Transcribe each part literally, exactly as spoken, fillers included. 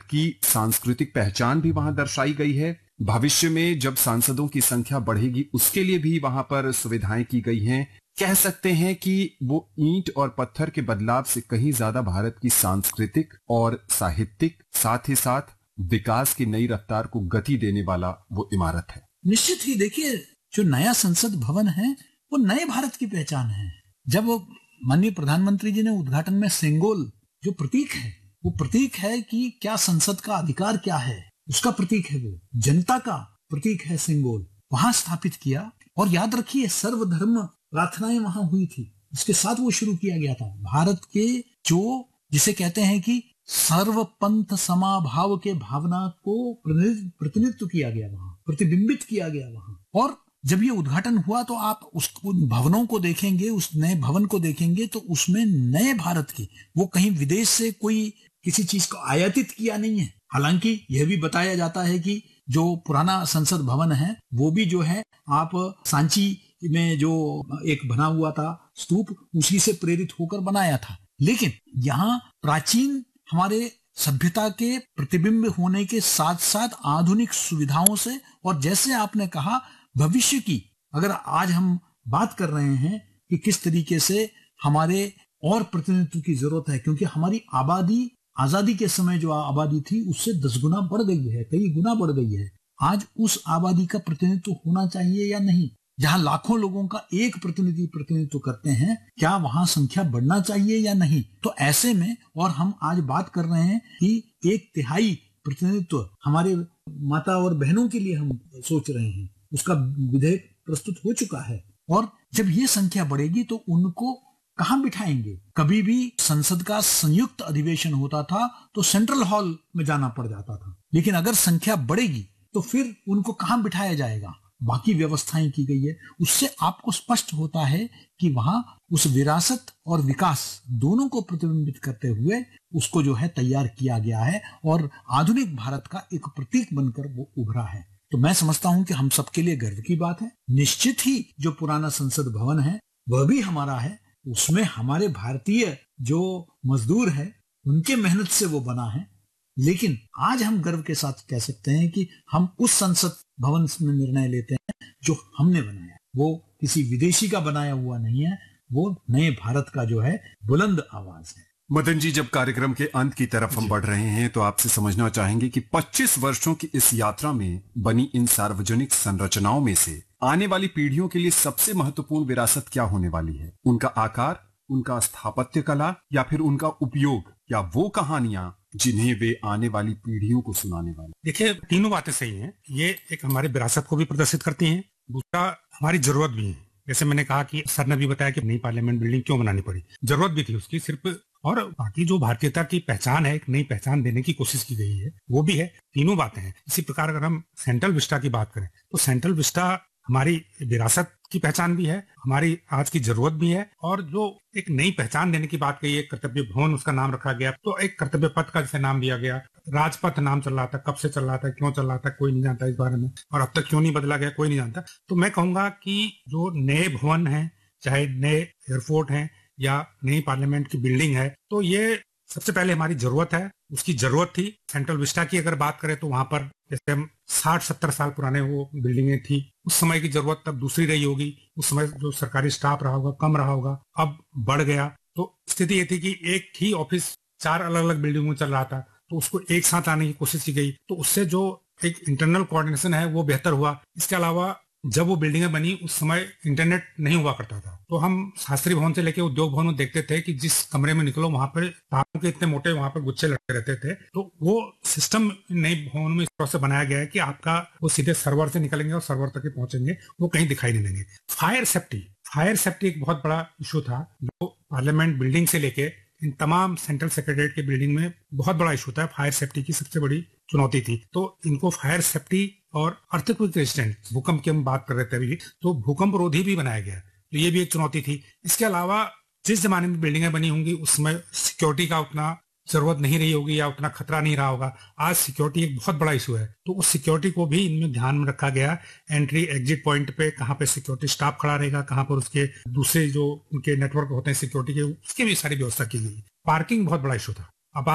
की सांस्कृतिक पहचान भी वहां दर्शाई गई है। भविष्य में जब सांसदों की संख्या बढ़ेगी उसके लिए भी वहां पर सुविधाएं की गई हैं। कह सकते हैं कि वो ईंट और पत्थर के बदलाव से कहीं ज्यादा भारत की सांस्कृतिक और साहित्यिक साथ ही साथ विकास की नई रफ्तार को गति देने वाला वो इमारत है। निश्चित ही देखिए, जो नया संसद भवन है वो नए भारत की पहचान है। जब वो माननीय प्रधानमंत्री जी ने उद्घाटन में सेंगोल जो प्रतीक है, वो प्रतीक है कि क्या संसद का अधिकार क्या है, उसका प्रतीक है, वो जनता का प्रतीक है सेंगोल, वहां स्थापित किया। और याद रखिए, सर्वधर्म प्रार्थनाएं वहां हुई थी, इसके साथ वो शुरू किया गया था। भारत के जो जिसे कहते हैं कि सर्वपंथ समाभाव के भावना को प्रतिनिधित्व किया गया, वहां प्रतिबिंबित किया गया वहां। और जब ये उद्घाटन हुआ तो आप उस भवनों को देखेंगे, उस नए भवन को देखेंगे तो उसमें नए भारत की, वो कहीं विदेश से कोई किसी चीज को आयातित किया नहीं है। हालांकि यह भी बताया जाता है कि जो पुराना संसद भवन है वो भी जो है आप सांची में जो एक बना हुआ था स्तूप, उसी से प्रेरित होकर बनाया था। लेकिन यहाँ प्राचीन हमारे सभ्यता के प्रतिबिंब होने के साथ साथ आधुनिक सुविधाओं से, और जैसे आपने कहा भविष्य की, अगर आज हम बात कर रहे हैं कि किस तरीके से हमारे और प्रतिनिधित्व की जरूरत है, क्योंकि हमारी आबादी आजादी के समय जो आबादी थी उससे दस गुना बढ़ गई है, कई गुना बढ़ गई है। आज उस आबादी का प्रतिनिधित्व होना चाहिए या नहीं? जहां लाखों लोगों का एक प्रतिनिधि प्रतिनिधित्व करते हैं, क्या वहां संख्या बढ़ना चाहिए या नहीं? तो ऐसे में, और हम आज बात कर रहे हैं कि एक तिहाई प्रतिनिधित्व हमारे माता और बहनों के लिए हम सोच रहे हैं, उसका विधेयक प्रस्तुत हो चुका है। और जब ये संख्या बढ़ेगी तो उनको कहां बिठाएंगे? कभी भी संसद का संयुक्त अधिवेशन होता था तो सेंट्रल हॉल में जाना पड़ जाता था, लेकिन अगर संख्या बढ़ेगी तो फिर उनको कहां बिठाया जाएगा? बाकी व्यवस्थाएं की गई है, उससे आपको स्पष्ट होता है कि वहां उस विरासत और विकास दोनों को प्रतिबिंबित करते हुए उसको जो है तैयार किया गया है और आधुनिक भारत का एक प्रतीक बनकर वो उभरा है। तो मैं समझता हूं कि हम सबके लिए गर्व की बात है। निश्चित ही जो पुराना संसद भवन है वह भी हमारा है, उसमें हमारे भारतीय जो मजदूर है उनके मेहनत से वो बना है। लेकिन आज हम गर्व के साथ कह सकते हैं कि हम उस संसद भवन में निर्णय लेते हैं जो हमने बनाया, वो किसी विदेशी का बनाया हुआ नहीं है, वो नए भारत का जो है बुलंद आवाज है। मदन जी, जब कार्यक्रम के अंत की तरफ हम बढ़ रहे हैं तो आपसे समझना चाहेंगे कि पच्चीस वर्षों की इस यात्रा में बनी इन सार्वजनिक संरचनाओं में से आने वाली पीढ़ियों के लिए सबसे महत्वपूर्ण विरासत क्या होने वाली है? उनका आकार, उनका स्थापत्य कला, या फिर उनका उपयोग, या वो कहानियां जिन्हें वे आने वाली पीढ़ियों को सुनाने वाले? देखिए, तीनों बातें सही हैं। ये एक हमारी विरासत को भी प्रदर्शित करती हैं, दूसरा हमारी जरूरत भी है। जैसे मैंने कहा कि सर ने भी बताया कि नई पार्लियामेंट बिल्डिंग क्यों बनानी पड़ी, जरूरत भी थी उसकी सिर्फ, और बाकी जो भारतीयता की पहचान है, एक नई पहचान देने की कोशिश की गई है, वो भी है। तीनों बातें हैं। इसी प्रकार अगर हम सेंट्रल विस्टा की बात करें तो सेंट्रल विस्टा हमारी विरासत की पहचान भी है, हमारी आज की जरूरत भी है, और जो एक नई पहचान देने की बात कही है, कर्तव्य भवन उसका नाम रखा गया, तो एक कर्तव्य पथ का जैसे नाम दिया गया, राजपथ नाम चल रहा था, कब से चल रहा था, क्यों चल रहा था, कोई नहीं जानता इस बारे में, और अब तक क्यों नहीं बदला गया कोई नहीं जानता। तो मैं कहूंगा कि जो नए भवन है, चाहे नए एयरपोर्ट है या नई पार्लियामेंट की बिल्डिंग है, तो ये सबसे पहले हमारी जरूरत है, उसकी जरूरत थी। सेंट्रल विस्टा की अगर बात करें तो वहां पर जैसे साठ सत्तर साल पुराने वो बिल्डिंगें थी, उस समय की जरूरत तब दूसरी रही होगी, उस समय जो सरकारी स्टाफ रहा होगा कम रहा होगा, अब बढ़ गया। तो स्थिति ये थी कि एक ही ऑफिस चार अलग अलग बिल्डिंगों में चल रहा था, तो उसको एक साथ लाने की कोशिश की गई, तो उससे जो एक इंटरनल कोऑर्डिनेशन है वो बेहतर हुआ। इसके अलावा जब वो बिल्डिंगें बनी उस समय इंटरनेट नहीं हुआ करता था, तो हम शास्त्री भवन से लेके उद्योग भवन में देखते थे कि जिस कमरे में निकलो वहां पर तारों के इतने मोटे वहां पर गुच्छे लटके रहते थे। तो वो सिस्टम नए भवन में इस तरह से बनाया गया है कि आपका वो सीधे सर्वर से निकलेंगे और सर्वर तक ही पहुंचेंगे, वो कहीं दिखाई नहीं देंगे। फायर सेफ्टी फायर सेफ्टी एक बहुत बड़ा इशू था, जो पार्लियामेंट बिल्डिंग से लेके इन तमाम सेंट्रल सेक्रेटरीट की बिल्डिंग में बहुत बड़ा इशू था। फायर सेफ्टी की सबसे बड़ी चुनौती थी, तो इनको फायर सेफ्टी और अर्थक्वेक रेजिस्टेंट, भूकंप की हम बात कर रहे थे अभी, तो भूकंप रोधी भी बनाया गया, तो ये भी एक चुनौती थी। इसके अलावा जिस जमाने में बिल्डिंगें बनी होंगी उसमें सिक्योरिटी का उतना जरूरत नहीं रही होगी या उतना खतरा नहीं रहा होगा। आज सिक्योरिटी एक बहुत बड़ा इशू है, तो उस सिक्योरिटी को भी इनमें ध्यान में रखा गया। एंट्री एग्जिट पॉइंट पे कहाँ पे सिक्योरिटी स्टाफ खड़ा रहेगा, कहाँ पर उसके दूसरे जो उनके नेटवर्क होते हैं सिक्योरिटी के, उसकी भी सारी व्यवस्था की गई। पार्किंग बहुत बड़ा इशू था। अब आप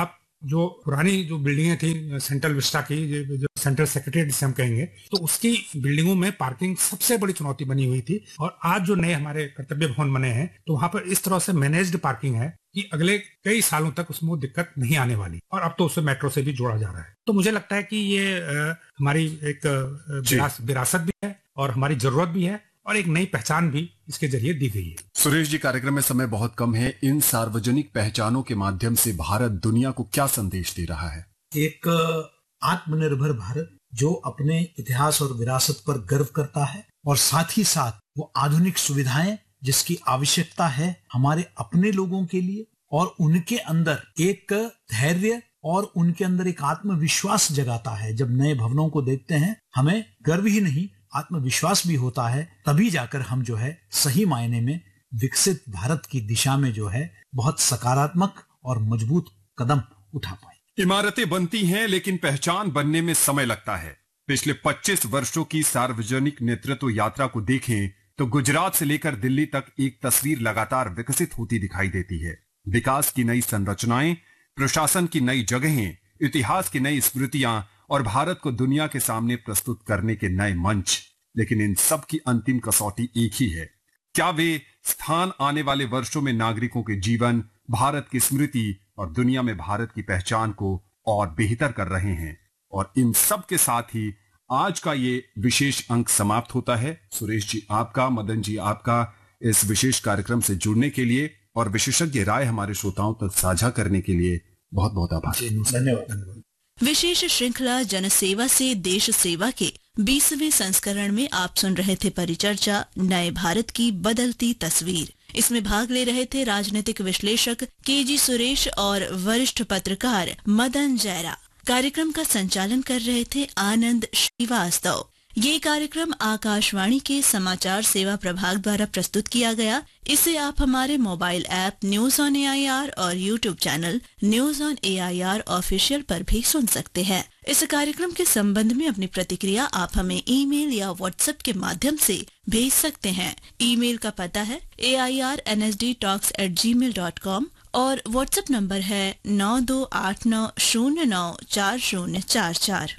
जो पुरानी जो बिल्डिंगें थी सेंट्रल विस्टा की, जो सेंट्रल सेक्रेटरीट जिसे हम कहेंगे, तो उसकी बिल्डिंगों में पार्किंग सबसे बड़ी चुनौती बनी हुई थी। और आज जो नए हमारे कर्तव्य भवन बने हैं तो वहां पर इस तरह से मैनेज्ड पार्किंग है कि अगले कई सालों तक उसमें दिक्कत नहीं आने वाली, और अब तो उसे मेट्रो से भी जोड़ा जा रहा है। तो मुझे लगता है कि ये आ, हमारी एक विरास, विरासत भी है और हमारी जरूरत भी है, और एक नई पहचान भी इसके जरिए दी गई है। सुरेश जी, कार्यक्रम में समय बहुत कम है। इन सार्वजनिक पहचानों के माध्यम से भारत दुनिया को क्या संदेश दे रहा है? एक आत्मनिर्भर भारत जो अपने इतिहास और विरासत पर गर्व करता है, और साथ ही साथ वो आधुनिक सुविधाएं जिसकी आवश्यकता है हमारे अपने लोगों के लिए, और उनके अंदर एक धैर्य और उनके अंदर एक आत्मविश्वास जगाता है। जब नए भवनों को देखते हैं हमें गर्व ही नहीं, आत्मविश्वास भी होता है। तभी जाकर हम जो है सही मायने में विकसित भारत की दिशा में जो है बहुत सकारात्मक और मजबूत कदम उठा पाए। इमारतें बनती हैं लेकिन पहचान बनने में समय लगता है। पिछले पच्चीस वर्षों की सार्वजनिक नेतृत्व यात्रा को देखें तो गुजरात से लेकर दिल्ली तक एक तस्वीर लगातार विकसित होती दिखाई देती है। विकास की नई संरचनाएं, प्रशासन की नई जगहें, इतिहास की नई स्मृतियां और भारत को दुनिया के सामने प्रस्तुत करने के नए मंच। लेकिन इन सब की अंतिम कसौटी एक ही है, क्या वे स्थान आने वाले वर्षों में नागरिकों के जीवन, भारत की स्मृति और दुनिया में भारत की पहचान को और बेहतर कर रहे हैं। और इन सब के साथ ही आज का ये विशेष अंक समाप्त होता है। सुरेश जी आपका, मदन जी आपका इस विशेष कार्यक्रम से जुड़ने के लिए और विशेषज्ञ राय हमारे श्रोताओं तक साझा करने के लिए बहुत बहुत आभार। धन्यवाद। विशेष श्रृंखला जनसेवा से देश सेवा के बीसवें संस्करण में आप सुन रहे थे परिचर्चा नए भारत की बदलती तस्वीर। इसमें भाग ले रहे थे राजनीतिक विश्लेषक के जी सुरेश और वरिष्ठ पत्रकार मदन जैरा। कार्यक्रम का संचालन कर रहे थे आनंद श्रीवास्तव। ये कार्यक्रम आकाशवाणी के समाचार सेवा प्रभाग द्वारा प्रस्तुत किया गया। इसे आप हमारे mobile app news on AIR और YouTube channel news on AIR official पर भी सुन सकते हैं। इस कार्यक्रम के संबंध में अपनी प्रतिक्रिया आप हमें ईमेल या व्हाट्सएप के माध्यम से भेज सकते हैं। ईमेल का पता है ए I R N S D talks eight ji mail dot com और व्हाट्सएप नंबर है नौ दो आठ नौ शून्य नौ चार शून्य चार चार।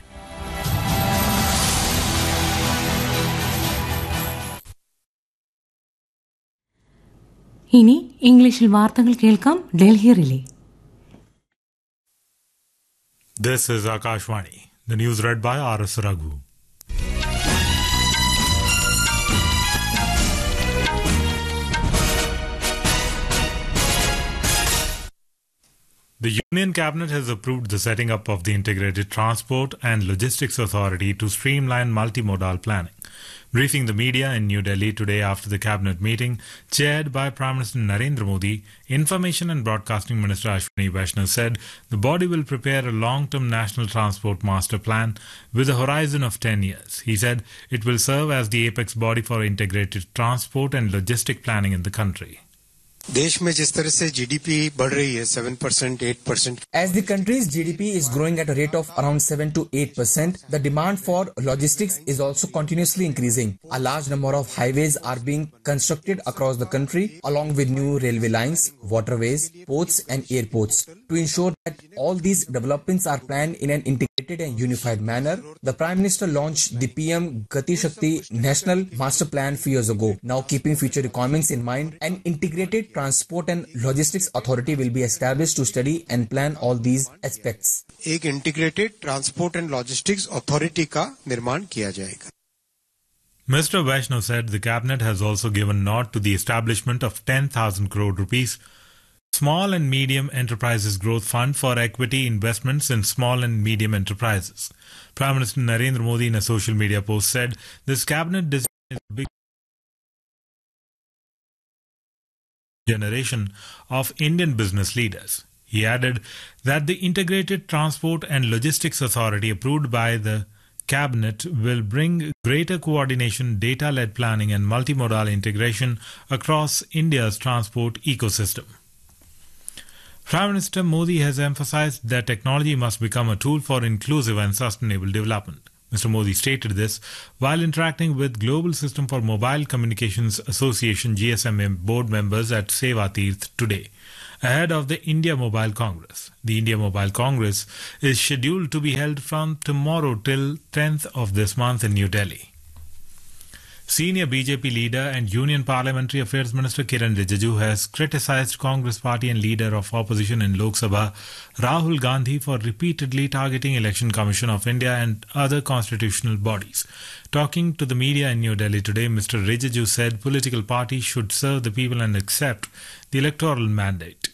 ഇനി ഇംഗ്ലീഷിൽ വാർത്തകൾ കേൾക്കാം. Delhi relay. This is Akashvani. The news read by R S Raghu. The Union Cabinet has approved the setting up of the Integrated Transport and Logistics Authority to streamline multimodal planning. Briefing the media in New Delhi today after the cabinet meeting, chaired by Prime Minister Narendra Modi, Information and Broadcasting Minister Ashwini Vaishnaw said the body will prepare a long-term national transport master plan with a horizon of ten years. He said it will serve as the apex body for integrated transport and logistic planning in the country. देश में जिस तरह से GDP बढ़ रही है seven percent, eight percent. As the country's G D P is growing at a rate of around seven to eight percent, the demand for logistics is also continuously increasing. A large number of highways are being constructed across the country along with new railway lines, waterways, ports and airports. To ensure that all these developments are planned in an integrated and unified manner, the Prime Minister launched the P M Gati Shakti National Master Plan a few years ago. Now keeping future requirements in mind, an integrated Transport and Logistics Authority will be established to study and plan all these aspects. एक integrated transport and logistics authority का निर्माण किया जाएगा. Mister Vaishnaw said the cabinet has also given nod to the establishment of ten thousand crore rupees Small and Medium Enterprises Growth Fund for equity investments in small and medium enterprises. Prime Minister Narendra Modi in a social media post said this cabinet decision is a big generation of Indian business leaders. He added that the Integrated Transport and Logistics Authority approved by the Cabinet will bring greater coordination, data-led planning and multimodal integration across India's transport ecosystem. Prime Minister Modi has emphasized that technology must become a tool for inclusive and sustainable development. Mister Modi stated this while interacting with Global System for Mobile Communications Association G S M A board members at Seva Tirth today. ahead of the India Mobile Congress. The India Mobile Congress is scheduled to be held from tomorrow till tenth of this month in New Delhi. Senior B J P leader and Union Parliamentary Affairs Minister Kiran Rijiju has criticized Congress party and leader of opposition in Lok Sabha, Rahul Gandhi, for repeatedly targeting Election Commission of India and other constitutional bodies. Talking to the media in New Delhi today, Mister Rijiju said political parties should serve the people and accept the electoral mandate.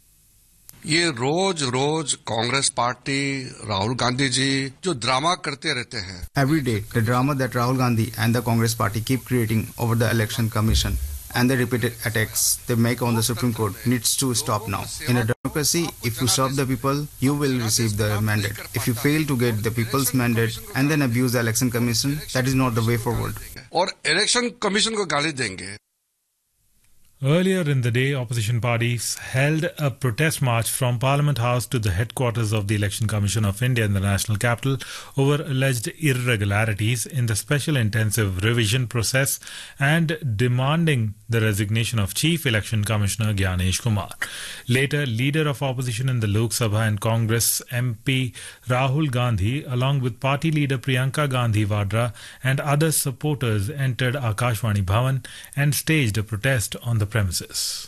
ये रोज रोज Congress party Rahul Gandhi ji जो drama करते रहते हैं. Every day the drama that Rahul Gandhi and the Congress party keep creating over the election commission and the repeated attacks they make on the Supreme Court needs to stop now. In a democracy, if you serve the people, you will receive the mandate. If you fail to get the people's mandate and then abuse the election commission, that is not the way forward. और election commission को गाली देंगे. Earlier in the day, opposition parties held a protest march from Parliament House to the headquarters of the Election Commission of India in the national capital over alleged irregularities in the special intensive revision process and demanding the resignation of Chief Election Commissioner Gyanesh Kumar. Later, leader of opposition in the Lok Sabha and Congress M P Rahul Gandhi, along with party leader Priyanka Gandhi Vadra and other supporters, entered Akashvani Bhavan and staged a protest on the premises.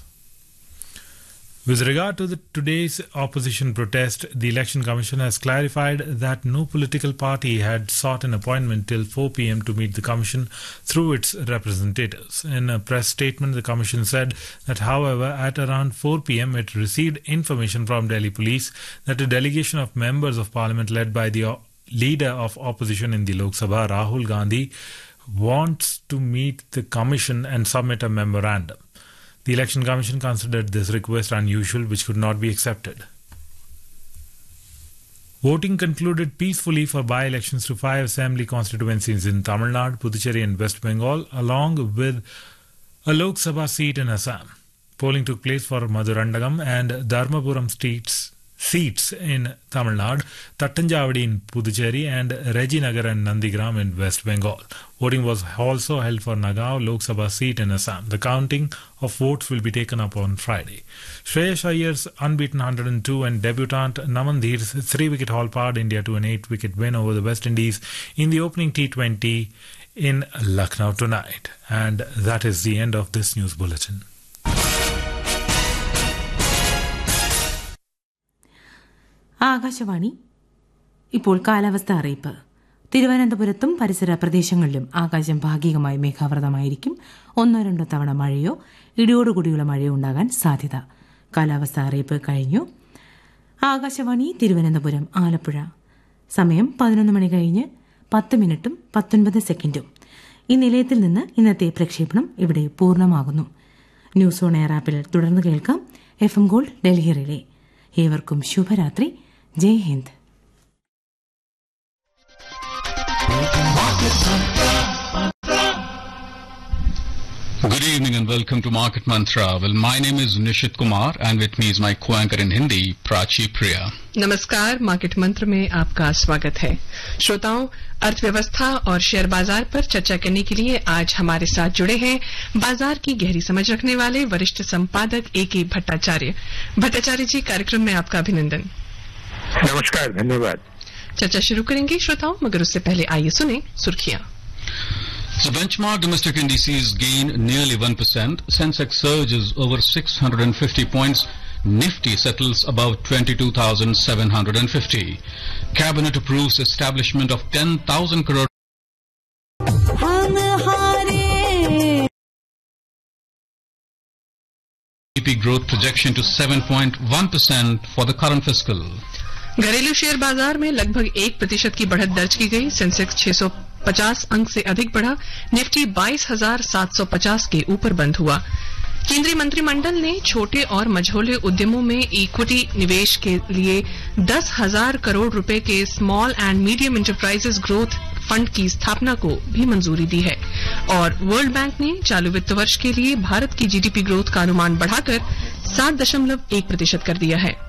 With regard to the, today's opposition protest, the Election Commission has clarified that no political party had sought an appointment till four p.m. to meet the Commission through its representatives. In a press statement, the Commission said that, however, at around four p.m. it received information from Delhi Police that a delegation of members of Parliament led by the leader of opposition in the Lok Sabha, Rahul Gandhi, wants to meet the Commission and submit a memorandum. The Election Commission considered this request unusual, which could not be accepted. Voting concluded peacefully for by-elections to five assembly constituencies in Tamil Nadu, Puducherry and West Bengal, along with a Lok Sabha seat in Assam. Polling took place for Madurandagam and Dharmapuram seats, seats in Tamil Nadu, Tattanjavadi in Puducherry and Rajinagar and Nandigram in West Bengal. Voting was also held for Nagaon Lok Sabha seat in Assam. The counting of votes will be taken up on Friday. Shreyash Iyer's unbeaten one hundred two and debutant Naman Dheer's three-wicket haul powered India to an eight-wicket win over the West Indies in the opening T twenty in Lucknow tonight. And that is the end of this news bulletin. Akashvani. ഇപ്പോൾ കാലാവസ്ഥ അറിയിപ്പ്. തിരുവനന്തപുരത്തും പരിസര പ്രദേശങ്ങളിലും ആകാശം ഭാഗികമായി മേഘാവൃതമായിരിക്കും. ഒന്നോ രണ്ടോ തവണ മഴയോ ഇടിയോടുകൂടിയുള്ള മഴയോ ഉണ്ടാകാൻ സാധ്യത. കാലാവസ്ഥ അറിയിപ്പ് കഴിഞ്ഞു. ആകാശവാണി തിരുവനന്തപുരം ആലപ്പുഴ. സമയം പതിനൊന്ന് മണി കഴിഞ്ഞ് പത്ത് മിനിറ്റും പത്തൊൻപത് സെക്കൻഡും. ഈ നിലയത്തിൽ നിന്ന് ഇന്നത്തെ പ്രക്ഷേപണം ഇവിടെ പൂർണ്ണമാകുന്നു. ന്യൂസ് ഓൺ എയർ ആപ്പിൽ തുടർന്ന് കേൾക്കാം F M gold Delhi relay. ഏവർക്കും ശുഭരാത്രി. ജയ് Hind. Good evening and welcome to Market Mantra. Well, my name is Nishit Kumar and with me is my co-anchor in Hindi, Prachi Priya. नमस्कार. मार्केट मंत्र में आपका स्वागत है. श्रोताओं, अर्थव्यवस्था और शेयर बाजार पर चर्चा करने के लिए आज हमारे साथ जुड़े हैं बाजार की गहरी समझ रखने वाले वरिष्ठ संपादक ए के भट्टाचार्य. भट्टाचार्य जी, कार्यक्रम में आपका अभिनंदन. नमस्कार, धन्यवाद. चर्चा शुरू करेंगे श्रोताओं, मगर उससे पहले आइए सुने सुर्खियां. The benchmark domestic indices gain nearly one percent. Sensex surges over six hundred fifty points. Nifty settles above twenty-two thousand seven hundred fifty. Cabinet approves establishment of ten thousand crore G D P growth projection to seven point one percent for the current fiscal. घरेलू share बाजार में लगभग एक प्रतिशत की बढ़त दर्ज की गई. सेंसेक्स छह सौ पचास अंक से अधिक बढ़ा. निफ्टी बाईस हजार सात सौ पचास के ऊपर बंद हुआ. केंद्रीय मंत्रिमंडल ने छोटे और मझोले उद्यमों में इक्विटी निवेश के लिए दस हजार करोड़ रुपए के small and medium enterprises growth fund की स्थापना को भी मंजूरी दी है. और वर्ल्ड बैंक ने चालू वित्त वर्ष के लिए भारत की जीडीपी ग्रोथ का अनुमान बढ़ाकर सात दशमलव एक प्रतिशत कर दिया है.